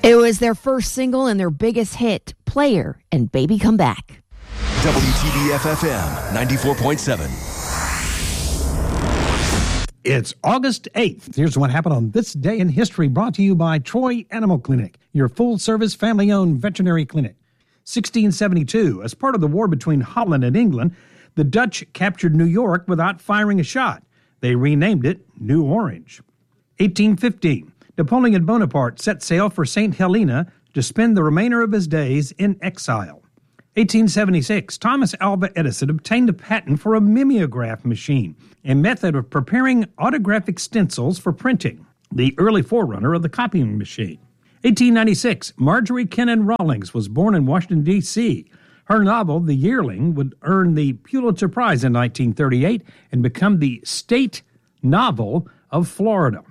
It was their first single and their biggest hit, Player and Baby Come Back. WTBF-FM 94.7. It's August 8th. Here's what happened on this day in history, brought to you by Troy Animal Clinic, your full-service, family-owned veterinary clinic. 1672, as part of the war between Holland and England, the Dutch captured New York without firing a shot. They renamed it New Orange. 1815, Napoleon Bonaparte set sail for St. Helena to spend the remainder of his days in exile. 1876, Thomas Alva Edison obtained a patent for a mimeograph machine, a method of preparing autographic stencils for printing, the early forerunner of the copying machine. 1896, Marjorie Kennan Rawlings was born in Washington, D.C. Her novel, The Yearling, would earn the Pulitzer Prize in 1938 and become the state novel of Florida.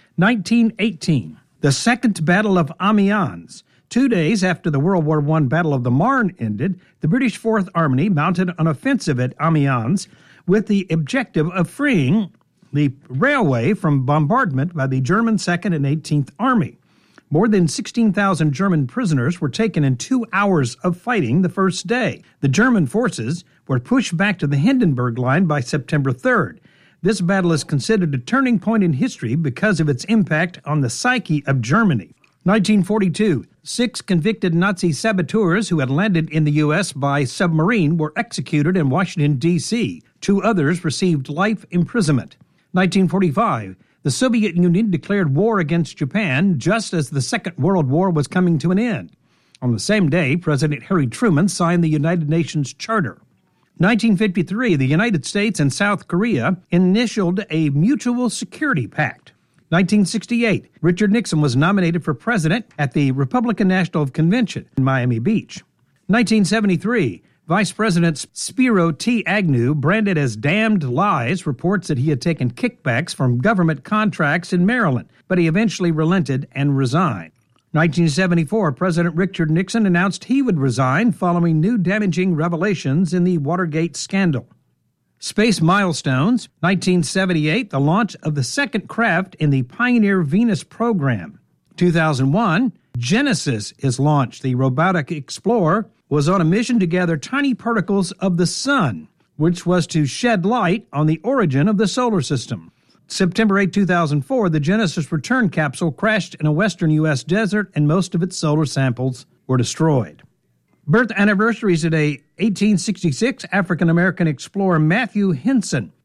1918, the Second Battle of Amiens. 2 days after the World War I Battle of the Marne ended, the British Fourth Army mounted an offensive at Amiens with the objective of freeing the railway from bombardment by the German Second and 18th Army. More than 16,000 German prisoners were taken in 2 hours of fighting the first day. The German forces were pushed back to the Hindenburg Line by September 3rd. This battle is considered a turning point in history because of its impact on the psyche of Germany. 1942, 6 convicted Nazi saboteurs who had landed in the U.S. by submarine were executed in Washington, D.C. 2 others received life imprisonment. 1945, the Soviet Union declared war against Japan just as the Second World War was coming to an end. On the same day, President Harry Truman signed the United Nations Charter. 1953, the United States and South Korea initialed a mutual security pact. 1968, Richard Nixon was nominated for president at the Republican National Convention in Miami Beach. 1973, Vice President Spiro T. Agnew, branded as damned lies, reports that he had taken kickbacks from government contracts in Maryland, but he eventually relented and resigned. 1974, President Richard Nixon announced he would resign following new damaging revelations in the Watergate scandal. Space milestones: 1978, the launch of the second craft in the Pioneer Venus program. 2001, Genesis is launched. The robotic explorer was on a mission to gather tiny particles of the sun, which was to shed light on the origin of the solar system. September 8, 2004, the Genesis return capsule crashed in a western U.S. desert and most of its solar samples were destroyed. Birth anniversaries today: 1866, African-American explorer Matthew Henson.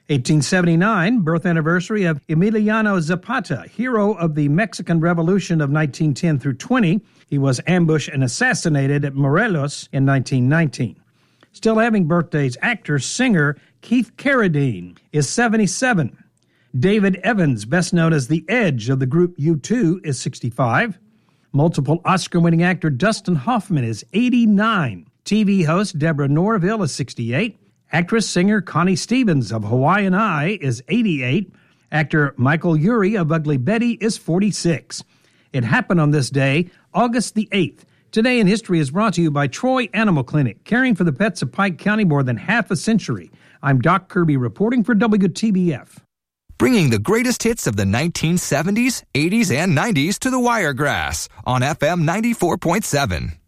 1879, birth anniversary of Emiliano Zapata, hero of the Mexican Revolution of 1910 through 20. He was ambushed and assassinated at Morelos in 1919. Still having birthdays, actor, singer Keith Carradine is 77. David Evans, best known as the Edge of the group U2, is 65. Multiple Oscar-winning actor Dustin Hoffman is 89. TV host Deborah Norville is 68. Actress-singer Connie Stevens of Hawaiian Eye is 88. Actor Michael Urie of Ugly Betty is 46. It happened on this day, August the 8th. Today in History is brought to you by Troy Animal Clinic, caring for the pets of Pike County more than half a century. I'm Doc Kirby reporting for WTBF. Bringing the greatest hits of the 1970s, 80s, and 90s to the Wiregrass on FM 94.7.